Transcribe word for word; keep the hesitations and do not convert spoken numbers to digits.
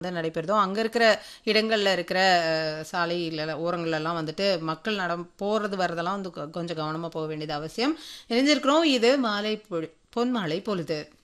வந்து நடைபெறுதோ அங்க இருக்கிற இடங்கள்ல இருக்கிற அஹ், சாலையில ஓரங்கள்லாம் வந்துட்டு மக்கள் நடம் போறது வரதெல்லாம் வந்து கொ- கொஞ்சம் கவனமா போக வேண்டியது அவசியம். இணைஞ்சிருக்கிறோம். இது மாலை பொழு- பொன்மாலை பொழுது.